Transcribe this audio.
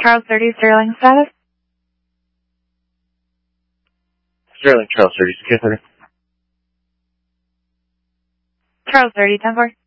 Charles 30, Sterling status? Sterling, Charles 30, Secure 30. Charles 30, 10-4.